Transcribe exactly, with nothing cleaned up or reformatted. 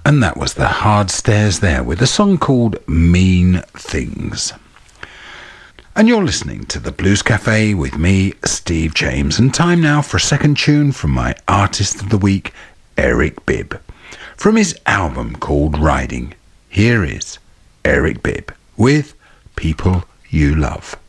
And that was the Hard Stairs there with a song called Mean Things. And you're listening to the Blues Cafe with me, Steve James, and time now for a second tune from my Artist of the Week, Eric Bibb. From his album called Riding, here is Eric Bibb with People You Love.